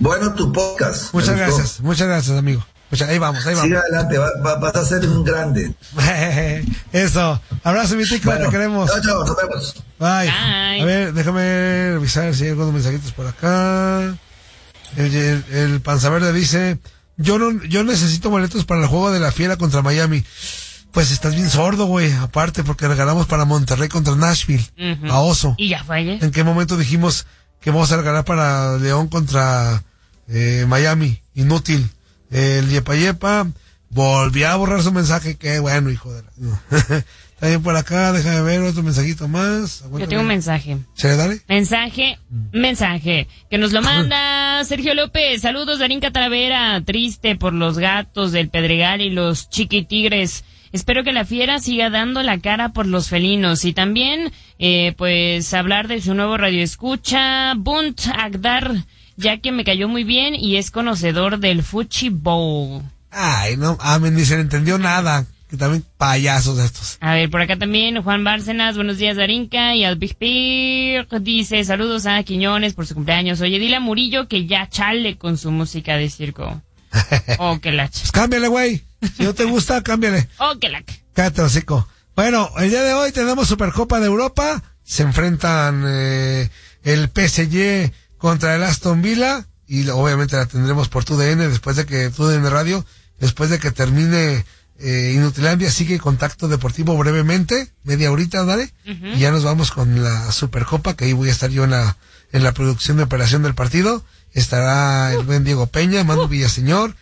Bueno, tu podcast. Muchas gracias, amigo. Ahí vamos. Sigue adelante, vas a ser un grande. Eso. Abrazo, mi tico, te queremos. Chao, nos vemos. Bye. A ver, déjame revisar si hay algunos mensajitos por acá. El Panza Verde dice, yo necesito boletos para el juego de la Fiera contra Miami. Pues estás bien sordo, güey. Aparte, porque regalamos para Monterrey contra Nashville. A Oso. Y ya fue. ¿En qué momento dijimos que vamos a regalar para León contra Miami? Inútil. El Yepa volvió a borrar su mensaje. Qué bueno, hijo de la... Está bien por acá, déjame ver otro mensajito más. Yo tengo un mensaje. ¿Se le dale? Mensaje. Que nos lo manda Sergio López. Saludos, Darinka Talavera. Triste por los gatos del Pedregal y los chiquitigres. Espero que la Fiera siga dando la cara por los felinos. Y también, pues, hablar de su nuevo radioescucha, Bunt Agdar, ya que me cayó muy bien y es conocedor del Fuchi Bowl. Ay, no, ni se le entendió nada. Que también payasos estos. A ver, por acá también Juan Bárcenas, buenos días Darinka, y al Big Pig dice, saludos a Quiñones por su cumpleaños. Oye, dile a Murillo que ya chale con su música de circo. Oh, que la Pues cámbiale, güey. Si no te gusta, cámbiale. Oh, que la... Cállate, hocico. Bueno, el día de hoy tenemos Supercopa de Europa. Se enfrentan el PSG contra el Aston Villa. Y obviamente la tendremos por TUDN TUDN Radio, después de que termine Inutilandia. Sigue Contacto Deportivo brevemente, media horita, dale. Y ya nos vamos con la Supercopa, que ahí voy a estar yo en la producción de operación del partido. Estará el buen Diego Peña, Manu Villaseñor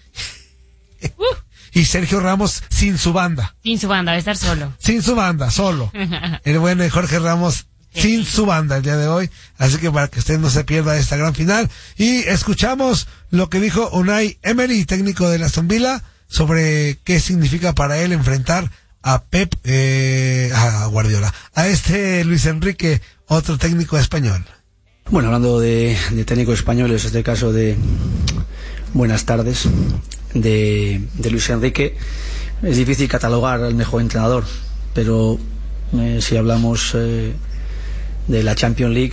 y Sergio Ramos sin su banda. Va a estar solo. Sin su banda, solo. El buen Jorge Ramos sin su banda el día de hoy. Así que para que usted no se pierda esta gran final. Y escuchamos lo que dijo Unai Emery, técnico de Aston Villa, sobre qué significa para él enfrentar a Pep, a Guardiola, a Luis Enrique, otro técnico español. Bueno, hablando de técnicos españoles, en este caso de buenas tardes, de Luis Enrique, es difícil catalogar al mejor entrenador, pero si hablamos de la Champions League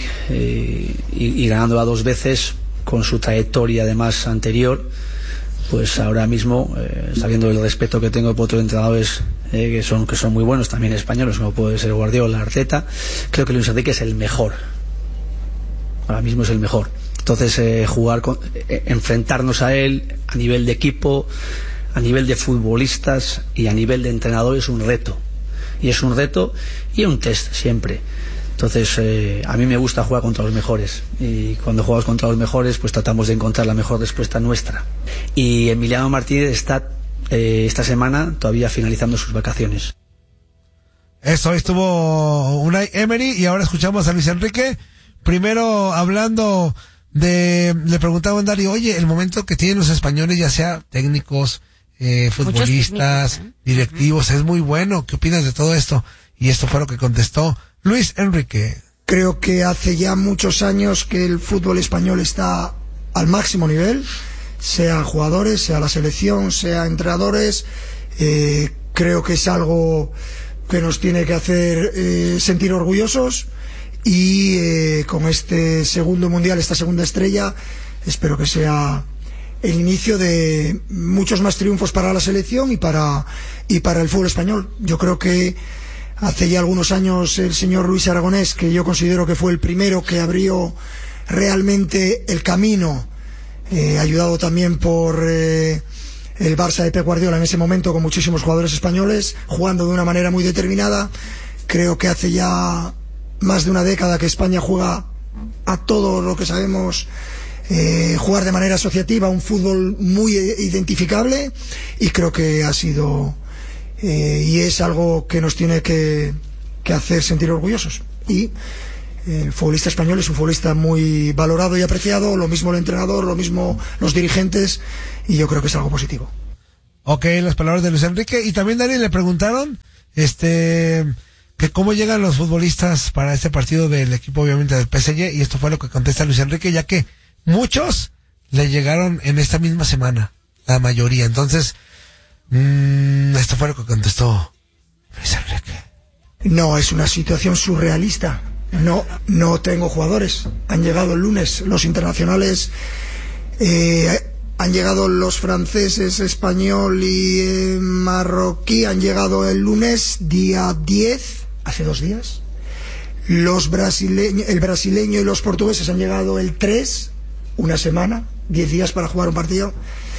y ganándola 2 veces, con su trayectoria además anterior, pues ahora mismo, sabiendo el respeto que tengo por otros entrenadores que son muy buenos, también españoles, como puede ser Guardiola, Arteta, creo que Luis Enrique es el mejor. Ahora mismo es el mejor. Entonces, enfrentarnos a él a nivel de equipo, a nivel de futbolistas y a nivel de entrenador es un reto. Y es un reto y un test siempre. Entonces, a mí me gusta jugar contra los mejores. Y cuando jugamos contra los mejores, pues tratamos de encontrar la mejor respuesta nuestra. Y Emiliano Martínez está esta semana todavía finalizando sus vacaciones. Eso, estuvo Unai Emery y ahora escuchamos a Luis Enrique. Primero hablando le preguntaba a Dario, oye, el momento que tienen los españoles, ya sea técnicos, futbolistas, directivos, es muy bueno. ¿Qué opinas de todo esto? Y esto fue lo que contestó Luis Enrique. Creo que hace ya muchos años que el fútbol español está al máximo nivel, sea jugadores, sea la selección, sea entrenadores. Creo que es algo que nos tiene que hacer sentir orgullosos. Y con este segundo mundial, esta segunda estrella, espero que sea el inicio de muchos más triunfos para la selección y para el fútbol español. Yo creo que hace ya algunos años el señor Luis Aragonés, que yo considero que fue el primero que abrió realmente el camino, ayudado también por el Barça de Pep Guardiola en ese momento, con muchísimos jugadores españoles jugando de una manera muy determinada. Creo que hace ya más de una década que España juega a todo lo que sabemos jugar de manera asociativa, un fútbol muy identificable, y creo que ha sido y es algo que nos tiene que hacer sentir orgullosos. Y el futbolista español es un futbolista muy valorado y apreciado, lo mismo el entrenador, lo mismo los dirigentes, y yo creo que es algo positivo. Ok, las palabras de Luis Enrique. Y también, Dani, le preguntaron que cómo llegan los futbolistas para este partido del equipo, obviamente, del PSG, y esto fue lo que contesta Luis Enrique, ya que muchos le llegaron en esta misma semana, la mayoría. Entonces, esto fue lo que contestó Luis Enrique. No, es una situación surrealista. No tengo jugadores. Han llegado el lunes los internacionales Han llegado los franceses, español y marroquí, han llegado el lunes, día 10, hace 2 días. El brasileño y los portugueses han llegado el 3, una semana, 10 días para jugar un partido.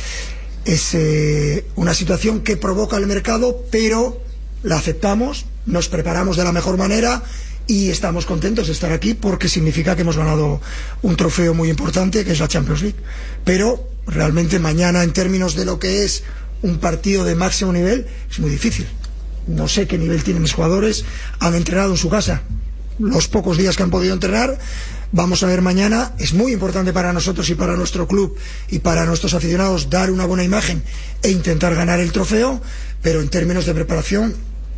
Es una situación que provoca el mercado, pero la aceptamos, nos preparamos de la mejor manera y estamos contentos de estar aquí porque significa que hemos ganado un trofeo muy importante, que es la Champions League. Pero realmente mañana, en términos de lo que es un partido de máximo nivel, es muy difícil. No sé qué nivel tienen mis jugadores, han entrenado en su casa los pocos días que han podido entrenar. Vamos a ver mañana. Es muy importante para nosotros y para nuestro club y para nuestros aficionados dar una buena imagen e intentar ganar el trofeo, pero en términos de preparación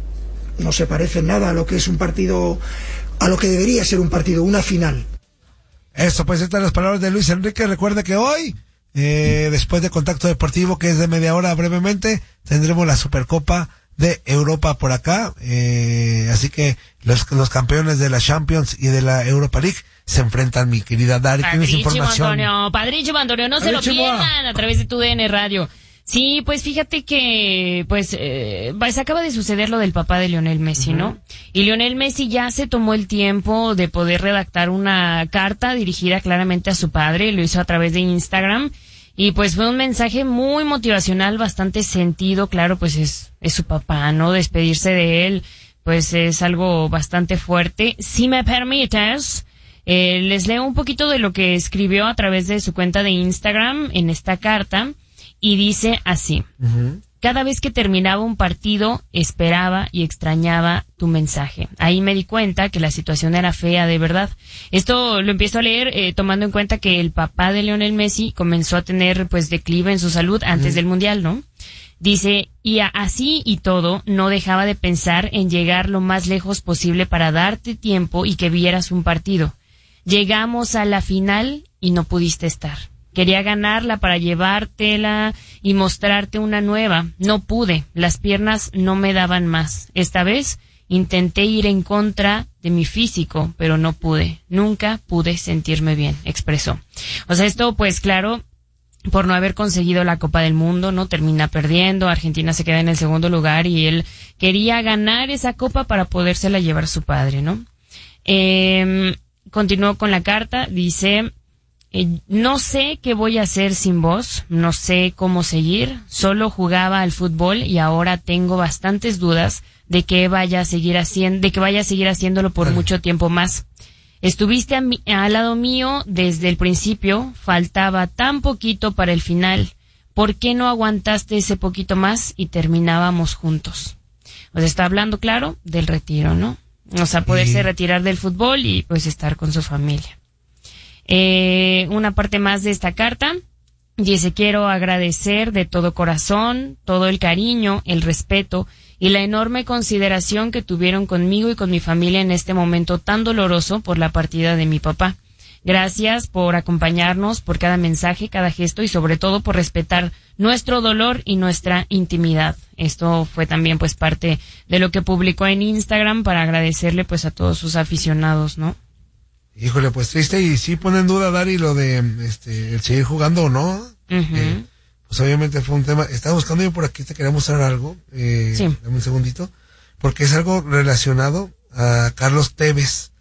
no se parece nada a lo que es un partido, a lo que debería ser un partido, una final. Eso, pues estas las palabras de Luis Enrique. Recuerda que hoy, después de Contacto Deportivo, que es de media hora brevemente, tendremos la Supercopa de Europa por acá, así que los campeones de la Champions y de la Europa League se enfrentan, mi querida Dari. ¿Tienes información? Padrísimo, Antonio, no se lo pierdan a través de tu DN Radio. Sí, pues fíjate que se acaba de suceder lo del papá de Lionel Messi, ¿no? Y Lionel Messi ya se tomó el tiempo de poder redactar una carta dirigida claramente a su padre, lo hizo a través de Instagram. Y pues fue un mensaje muy motivacional, bastante sentido, claro, pues es su papá, ¿no? Despedirse de él, pues es algo bastante fuerte. Si me permites, les leo un poquito de lo que escribió a través de su cuenta de Instagram en esta carta, y dice así. Cada vez que terminaba un partido, esperaba y extrañaba tu mensaje. Ahí me di cuenta que la situación era fea, de verdad. Esto lo empiezo a leer tomando en cuenta que el papá de Lionel Messi comenzó a tener pues declive en su salud antes del Mundial, ¿no? Dice, y así y todo, no dejaba de pensar en llegar lo más lejos posible para darte tiempo y que vieras un partido. Llegamos a la final y no pudiste estar. Quería ganarla para llevártela y mostrarte una nueva. No pude, las piernas no me daban más. Esta vez intenté ir en contra de mi físico, pero no pude. Nunca pude sentirme bien, expresó. O sea, esto pues claro, por no haber conseguido la Copa del Mundo, ¿no? Termina perdiendo, Argentina se queda en el segundo lugar y él quería ganar esa copa para podérsela llevar su padre, ¿no? Continuó con la carta, dice... no sé qué voy a hacer sin vos, no sé cómo seguir, solo jugaba al fútbol y ahora tengo bastantes dudas de que vaya a seguir haciéndolo por mucho tiempo más. Estuviste al lado mío desde el principio, faltaba tan poquito para el final. ¿Por qué no aguantaste ese poquito más y terminábamos juntos? O sea, está hablando, claro, del retiro, ¿no? O sea, poderse retirar del fútbol y pues estar con su familia. Una parte más de esta carta dice: quiero agradecer de todo corazón todo el cariño, el respeto y la enorme consideración que tuvieron conmigo y con mi familia en este momento tan doloroso por la partida de mi papá. Gracias por acompañarnos, por cada mensaje, cada gesto y sobre todo por respetar nuestro dolor y nuestra intimidad. Esto fue también pues parte de lo que publicó en Instagram para agradecerle pues a todos sus aficionados, ¿no? Híjole, pues triste, y sí pone en duda, Dari, lo de el seguir jugando o no. Pues obviamente fue un tema. Estaba buscando yo por aquí, te quería mostrar algo. Sí. Dame un segundito. Porque es algo relacionado a Carlos Tevez.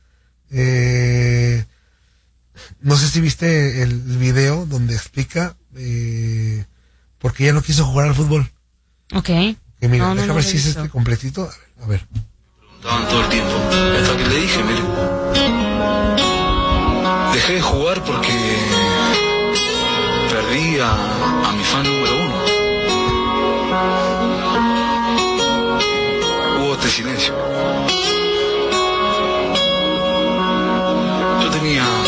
No sé si viste el video donde explica por qué ya no quiso jugar al fútbol. Ok. Que mira, déjame ver si es completito. A ver. Preguntaban todo el tiempo. Hasta que le dije, mire, dejé de jugar porque perdí a mi fan número 1. Hubo silencio. Yo tenía